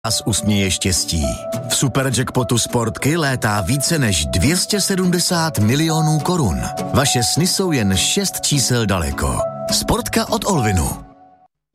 Vás usměje štěstí. V Superjackpotu Sportky létá více než 270 milionů korun. Vaše sny jsou jen 6 čísel daleko. Sportka od Olvinu.